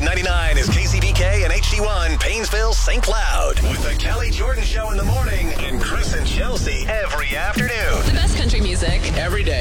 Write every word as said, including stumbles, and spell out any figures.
ninety-nine is K C B K and H D one, Painesville, Saint Cloud. With the Kelly Jordan Show in the morning and Chris and Chelsea every afternoon. The best country music. Every day.